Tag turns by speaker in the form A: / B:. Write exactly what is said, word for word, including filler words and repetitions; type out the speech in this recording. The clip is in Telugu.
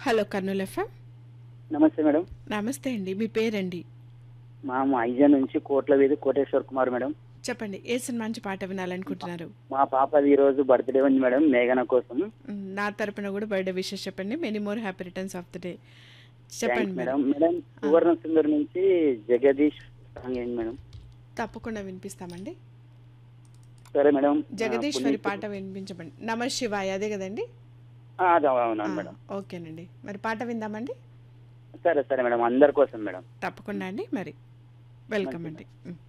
A: Hello Kurnool FM.
B: నమస్తే మేడం.
A: నమస్తే అండి. మీ పేరండి?
B: మా ఐజా నుంచి కోట్ల వీధి కోటేశ్వర్ కుమార్ మేడం.
A: చెప్పండి. ఏ సినిమా నుంచి పాట వినాలనుకుంటున్నారు?
B: మా పాపది ఈ రోజు బర్త్డే ఉంది మేడం, మేఘన కోసం.
A: మ్, నా తరపున కూడా బర్త్డే విషెస్ చెప్పండి. Many more happy returns of the day. చెప్పండి
B: థ్యాంక్స్
A: మరి.
B: మేడం. మేడం
A: ఆ,
B: సువర్ణ సుందర్ నుంచి జగదీష్ సాంగ్ ఏంటి మేడం?
A: తప్పకుండా వినిపిస్తామండి.
B: సరే మేడం. ఆ,
A: జగదీశ్వరి
B: పునీత్
A: పాట వినిపించమండి. నమ శివాయ అదే కదండి?
B: ఆ, అది
A: ఆ,
B: అవునవును మేడం.
A: ఓకేనండి. మరి పాట విందామండి.
B: సరే సరే మేడం, అందరి కోసం మేడం.
A: తప్పకుండా అండి. మరి వెల్కమ్
B: మంచిది
A: అండి.
B: మేడం.
A: మ్.